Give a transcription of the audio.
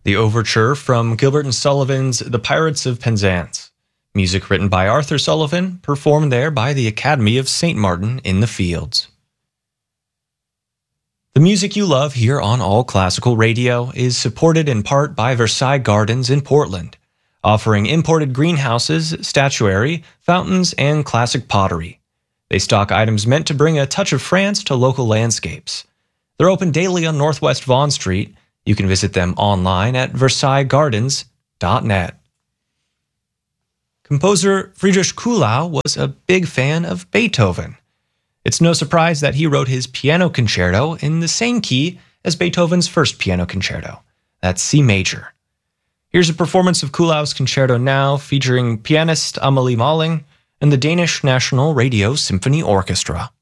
the overture from Gilbert and Sullivan's The Pirates of Penzance. Music written by Arthur Sullivan, performed there by the Academy of St. Martin in the Fields. The music you love here on All Classical Radio is supported in part by Versailles Gardens in Portland, offering imported greenhouses, statuary, fountains, and classic pottery. They stock items meant to bring a touch of France to local landscapes. They're open daily on Northwest Vaughan Street. You can visit them online at versaillesgardens.net. Composer Friedrich Kuhlau was a big fan of Beethoven. It's no surprise that he wrote his piano concerto in the same key as Beethoven's first piano concerto. That's C major. Here's a performance of Kuhlau's concerto now, featuring pianist Amelie Malling and the Danish National Radio Symphony Orchestra.